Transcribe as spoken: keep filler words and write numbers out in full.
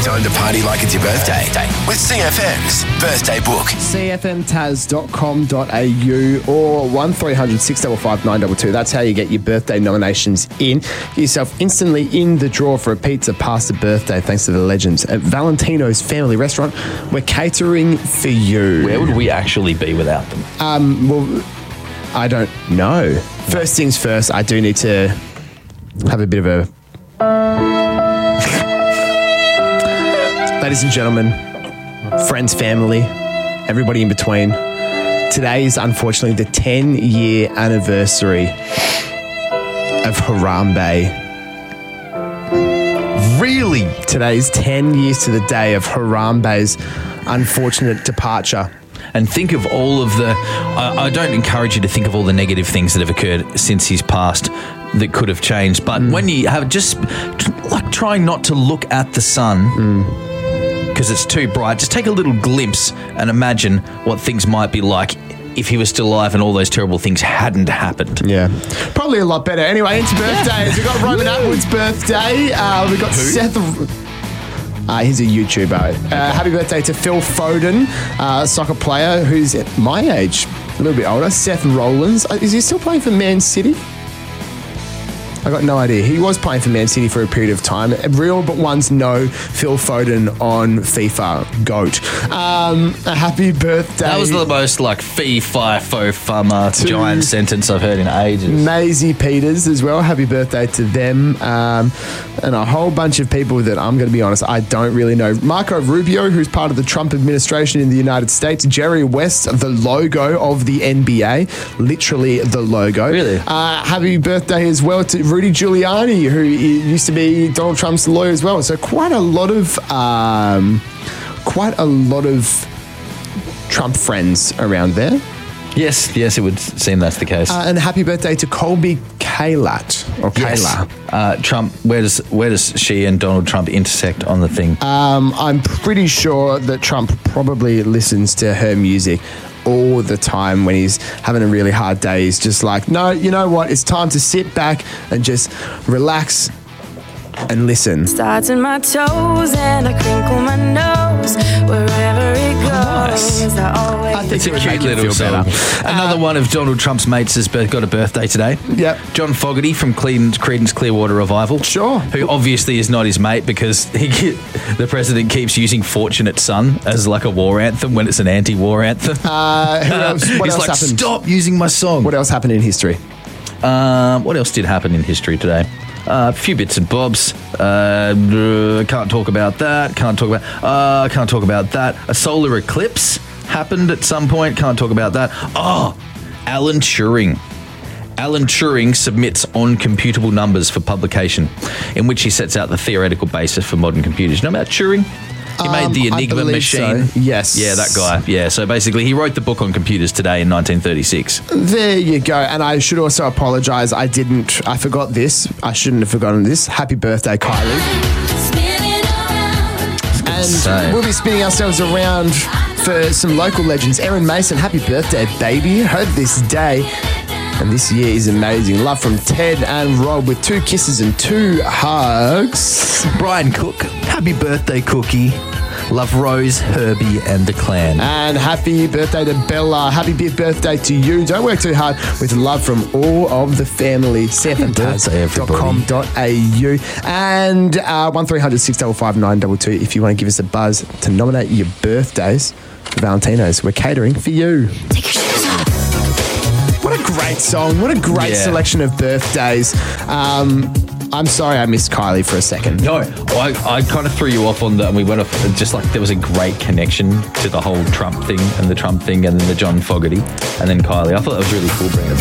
Time to party like it's your birthday with C F M's Birthday Book. C F M taz dot com dot a u or one three hundred six five five nine two two. That's how you get your birthday nominations in. Get yourself instantly in the draw for a pizza pasta birthday thanks to the legends at Valentino's Family Restaurant. We're catering for you. Where would we actually be without them? Um, well, I don't know. First things first, I do need to have a bit of a... Ladies and gentlemen, friends, family, everybody in between, today is unfortunately the ten-year anniversary of Harambe. Really? Today is ten years to the day of Harambe's unfortunate departure. And think of all of the... I, I don't encourage you to think of all the negative things that have occurred since he's passed that could have changed. But mm. when you have just... like trying not to look at the sun... because mm. it's too bright, just take a little glimpse and imagine what things might be like if he was still alive and all those terrible things hadn't happened. Yeah. Probably a lot better. Anyway, into birthdays. We've got Roman Atwood's birthday. Uh, we've got Who? Seth... Uh, he's a YouTuber. Uh, okay. Happy birthday to Phil Foden, uh, a soccer player who's at my age, a little bit older. Seth Rollins. Uh, is he still playing for Man City? I got no idea. He was playing for Man City for a period of time. Real but ones know Phil Foden on FIFA GOAT. Um, a happy birthday. That was the most like fee, fi, fo, fummer giant sentence I've heard in ages. Maisie Peters as well. Happy birthday to them. Um, and a whole bunch of people that I'm going to be honest, I don't really know. Marco Rubio, who's part of the Trump administration in the United States. Jerry West, the logo of the N B A. Literally the logo. Really? Uh, happy birthday as well to Rudy Giuliani, who used to be Donald Trump's lawyer as well. So quite a lot of um, quite a lot of Trump friends around there. Yes, yes, it would seem that's the case. Uh, and happy birthday to Colby Kaylat or yes. Kayla. Uh, Trump. Where does where does she and Donald Trump intersect on the thing? Um, I'm pretty sure that Trump probably listens to her music all the time when he's having a really hard day. He's just like, no, you know what? It's time to sit back and just relax and listen. Starts in my toes and I crinkle my nose wherever it goes. Nice. I always I think It's it a would cute make you little feel song. better. Another Uh, one of Donald Trump's mates has got a birthday today. Yep. John Fogerty from Creedence Clearwater Revival. Sure. Who obviously is not his mate because he, the president keeps using Fortunate Son as like a war anthem when it's an anti-war anthem. Uh, who else? What He's else like, happened? stop using my song. What else happened in history? Um, what else did happen in history today? Uh, a few bits and bobs. Uh, can't talk about that. Can't talk about. Uh, can't talk about that. A solar eclipse happened at some point. Can't talk about that. Oh, Alan Turing. Alan Turing submits on-computable numbers for publication, in which he sets out the theoretical basis for modern computers. You know about Turing? He Um, made the I Enigma believe machine. so. Yes. Yeah, that guy. Yeah, so basically he wrote the book on computers today in nineteen thirty-six. There you go. And I should also apologise. I didn't. I forgot this. I shouldn't have forgotten this. Happy birthday, Kylie. And Same. we'll be spinning ourselves around for some local legends. Erin Mason, happy birthday, baby. Heard this day. And this year is amazing. Love from Ted and Rob with two kisses and two hugs. Brian Cook, happy birthday, Cookie. Love Rose, Herbie, and the clan. And happy birthday to Bella. Happy big birthday to you. Don't work too hard with love from all of the family. C F M taz dot com dot a u and uh, one three hundred six five five nine two two if you want to give us a buzz to nominate your birthdays for Valentino's. We're catering for you. take your shoes off. What a great song. What a great Yeah. selection of birthdays. Um, I'm sorry I missed Kylie for a second. No, I, I kind of threw you off on that, and we went off just like there was a great connection to the whole Trump thing and the Trump thing and then the John Fogerty and then Kylie. I thought that was really cool bringing it back.